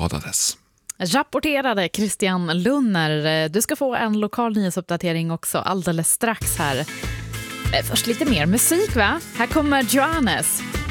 skadades. Rapporterade Christian Lunner. Du ska få en lokal nyhetsuppdatering också alldeles strax här. Först lite mer musik, va? Här kommer Johannes.